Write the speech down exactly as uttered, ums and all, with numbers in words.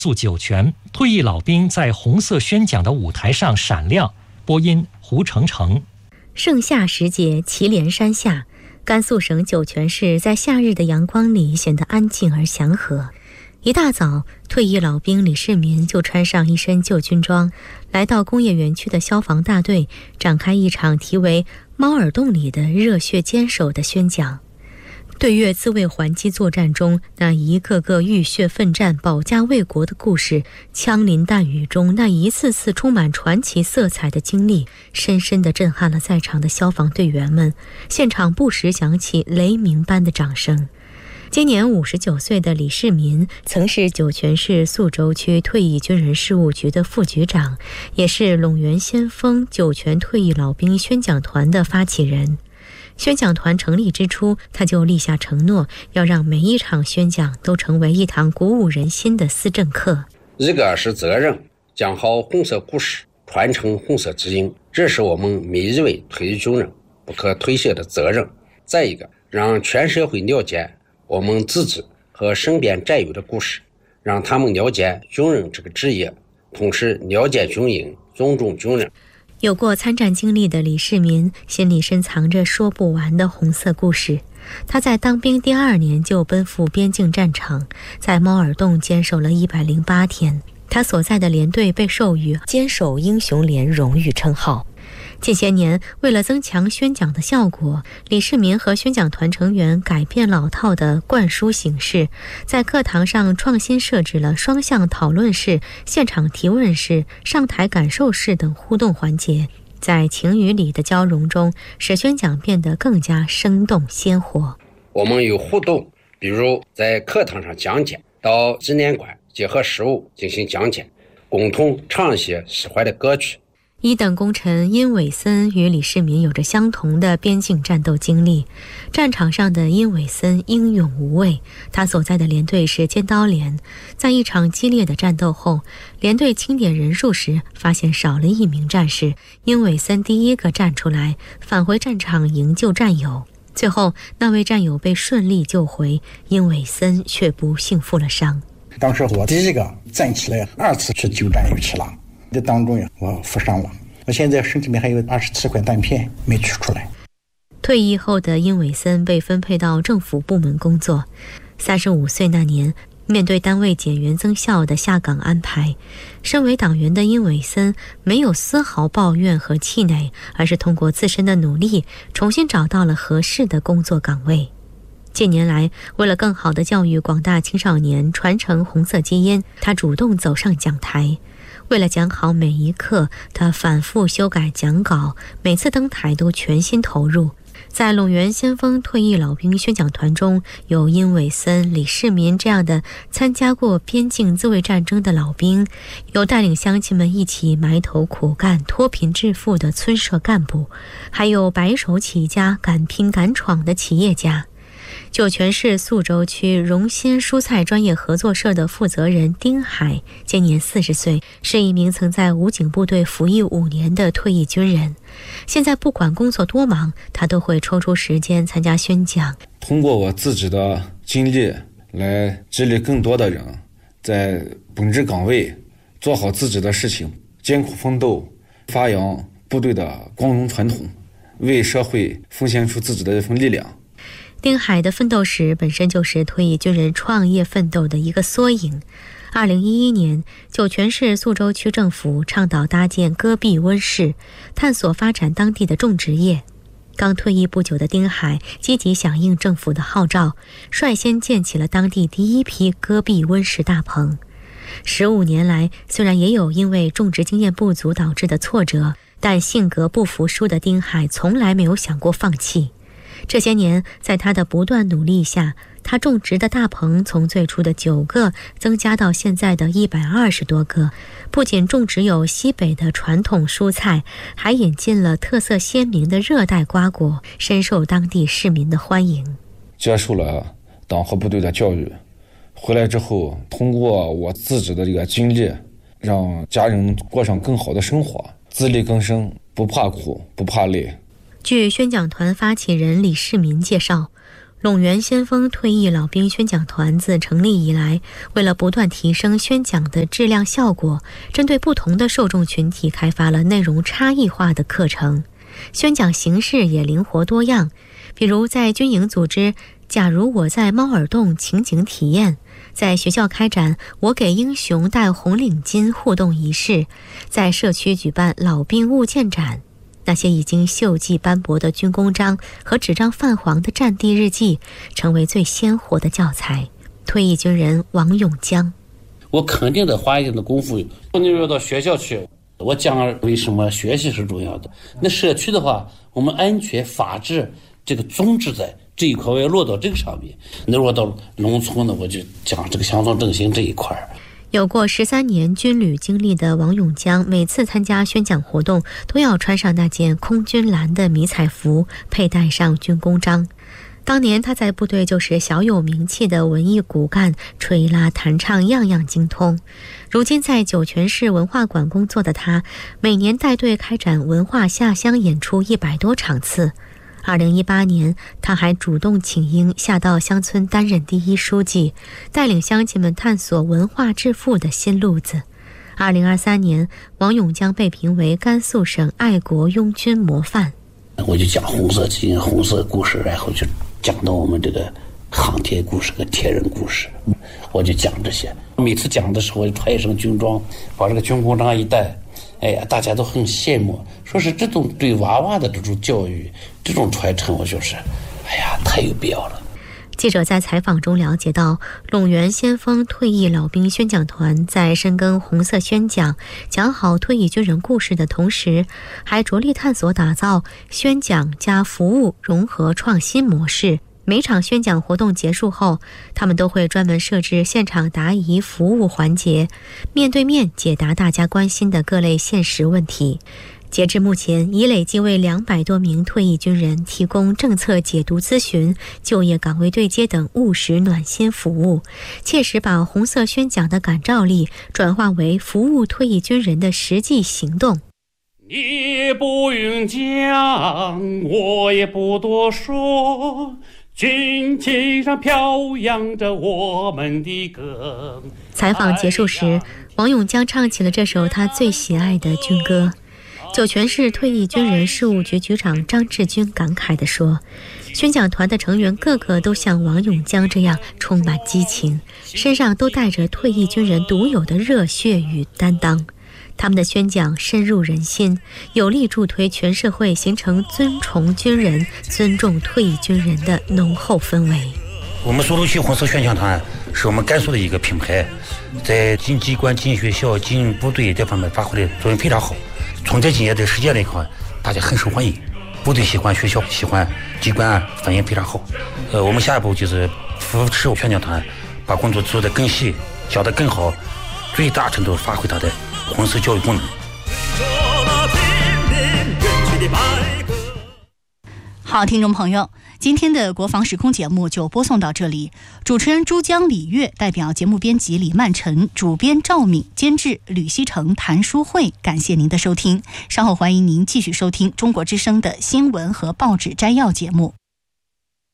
诉酒泉，退役老兵在红色宣讲的舞台上闪亮。播音胡成成。 盛夏时节，祁连山下，甘肃省酒泉市在夏日的阳光里显得安静而祥和。一大早，退役老兵李世民就穿上一身旧军装，来到工业园区的消防大队，展开一场题为《猫耳洞里的热血坚守》的宣讲。对越自卫还击作战中那一个个浴血奋战、保家卫国的故事，枪林弹雨中那一次次充满传奇色彩的经历，深深地震撼了在场的消防队员们。现场不时响起雷鸣般的掌声。今年五十九岁的李世民曾是酒泉市宿州区退役军人事务局的副局长，也是陇源先锋酒泉退役老兵宣讲团的发起人。宣讲团成立之初，他就立下承诺，要让每一场宣讲都成为一堂鼓舞人心的思政课。 一个是责任，讲好红色故事，传承红色基因，这是我们每一位退役军人不可推卸的责任。再一个，让全社会了解我们自己和身边战友的故事，让他们了解军人这个职业，同时了解军营，尊重军人。 有过参战经历的李世民心里深藏着说不完的红色故事。他在当兵第二年就奔赴边境战场，在猫耳洞坚守了一百零八天。他所在的连队被授予坚守英雄连荣誉称号。近些年，为了增强宣讲的效果，李世民和宣讲团成员改变老套的灌输形式，在课堂上创新设置了双向讨论式、现场提问式、上台感受式等互动环节，在情与理的交融中，使宣讲变得更加生动鲜活。 我们有互动，比如在课堂上讲解，到纪念馆结合实物进行讲解，共同唱一些喜欢的歌曲。 一等功臣殷伟森与李世民有着相同的边境战斗经历。战场上的殷伟森英勇无畏，他所在的连队是尖刀连。在一场激烈的战斗后，连队清点人数时发现少了一名战士，殷伟森第一个站出来，返回战场营救战友。最后那位战友被顺利救回，殷伟森却不幸负了伤。 当时我第一个站起来，二次去救战友去了，这当中呀，我负伤了，我现在身体里面还有二十七块弹片没取出来。 退役后的殷伟森被分配到政府部门工作。三十五岁那年，面对单位减员增效的下岗安排，身为党员的殷伟森没有丝毫抱怨和气馁，而是通过自身的努力，重新找到了合适的工作岗位。近年来，为了更好地教育广大青少年，传承红色基因，他主动走上讲台。为了讲好每一课，他反复修改讲稿，每次登台都全心投入。在陇源先锋退役老兵宣讲团中，有殷伟森、李世民这样的参加过边境自卫战争的老兵，有带领乡亲们一起埋头苦干、脱贫致富的村社干部，还有白手起家、敢拼敢闯的企业家。酒泉市宿州区荣新蔬菜专业合作社的负责人丁海今年四十岁，是一名曾在武警部队服役五年的退役军人。现在不管工作多忙，他都会抽出时间参加宣讲。 通过我自己的经历来激励更多的人在本职岗位做好自己的事情，艰苦奋斗，发扬部队的光荣传统，为社会奉献出自己的一份力量。 丁海的奋斗史本身就是退役军人创业奋斗的一个缩影。二零一一年，酒泉市宿州区政府倡导搭建戈壁温室，探索发展当地的种植业。刚退役不久的丁海积极响应政府的号召，率先建起了当地第一批戈壁温室大棚。十五年来，虽然也有因为种植经验不足导致的挫折，但性格不服输的丁海从来没有想过放弃。这些年，在他的不断努力下，他种植的大棚从最初的九个增加到现在的一百二十多个。不仅种植有西北的传统蔬菜，还引进了特色鲜明的热带瓜果，深受当地市民的欢迎。 接受了党和部队的教育，回来之后，通过我自己的这个经历，让家人过上更好的生活，自力更生，不怕苦，不怕累。 据宣讲团发起人李世民介绍， 陇源先锋退役老兵宣讲团自成立以来，为了不断提升宣讲的质量效果，针对不同的受众群体开发了内容差异化的课程，宣讲形式也灵活多样。比如在军营组织假如我在猫耳洞情景体验，在学校开展我给英雄戴红领巾互动仪式，在社区举办老兵物件展。那些已经锈迹斑驳的军功章和纸张泛黄的战地日记成为最鲜活的教材。退役军人王永江， 我肯定得花一定的功夫，不能要到学校去。我讲为什么学习是重要的。那社区的话，我们安全法治这个宗旨在这一块，我要落到这个上面。那如果到农村呢，我就讲这个乡村振兴这一块。 有过十三年军旅经历的王永江，每次参加宣讲活动都要穿上那件空军蓝的迷彩服，佩戴上军功章。当年他在部队就是小有名气的文艺骨干，吹拉弹唱样样精通。如今在酒泉市文化馆工作的他，每年带队开展文化下乡演出一百多场次。二零一八年，他还主动请缨下到乡村担任第一书记，带领乡亲们探索文化致富的新路子。二零二三年，王永江被评为甘肃省爱国拥军模范。 我就讲红色基因、红色故事，然后就讲到我们这个航天故事和铁人故事，我就讲这些。每次讲的时候，穿一身军装，把这个军功章一戴，哎呀，大家都很羡慕，说是这种对娃娃的这种教育、这种传承，我就是，哎呀，太有必要了。 记者在采访中了解到，陇源先锋退役老兵宣讲团在深耕红色宣讲、讲好退役军人故事的同时，还着力探索打造宣讲加服务融合创新模式。每场宣讲活动结束后，他们都会专门设置现场答疑服务环节，面对面解答大家关心的各类现实问题。截至目前，已累计为两百多名退役军人提供政策解读咨询、就业岗位对接等务实暖心服务，切实把红色宣讲的感召力转化为服务退役军人的实际行动。 你不用讲，我也不多说，军旗上飘扬着我们的歌。 采访结束时，王永江唱起了这首他最喜爱的军歌。酒泉市退役军人事务局局长张志军感慨地说，宣讲团的成员个个都像王永江这样充满激情，身上都带着退役军人独有的热血与担当。他们的宣讲深入人心，有力助推全社会形成尊崇军人、尊重退役军人的浓厚氛围。 我们苏鲁区红色宣讲团是我们甘肃的一个品牌，在进机关、进学校、进部队这方面发挥的作用非常好。从这几年的实践来看，大家很受欢迎，部队喜欢，学校喜欢，机关反应非常好。呃，我们下一步就是扶持宣讲团，把工作做得更细，讲得更好，最大程度发挥它的红色教育功能。 好，听众朋友，今天的国防时空节目就播送到这里。主持人珠江、李月，代表节目编辑李曼晨，主编赵敏，监制吕希成、谭淑慧，感谢您的收听。稍后欢迎您继续收听中国之声的新闻和报纸摘要节目。